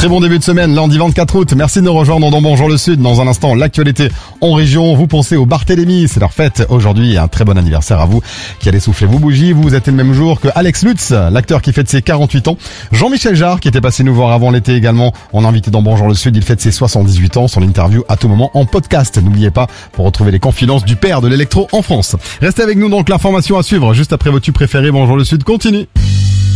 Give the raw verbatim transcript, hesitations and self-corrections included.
Très bon début de semaine, lundi vingt-quatre août. Merci de nous rejoindre dans Bonjour le Sud. Dans un instant, l'actualité en région. Vous pensez au Barthélemy, c'est leur fête aujourd'hui. Et un très bon anniversaire à vous qui allez souffler vos bougies. Vous êtes le même jour que Alex Lutz, l'acteur qui fête ses quarante-huit ans. Jean-Michel Jarre qui était passé nous voir avant l'été également. On a invité dans Bonjour le Sud. Il fête ses soixante-dix-huit ans. Son interview à tout moment en podcast. N'oubliez pas pour retrouver les confidences du père de l'électro en France. Restez avec nous donc l'information à suivre juste après vos tubes préférés. Bonjour le Sud continue.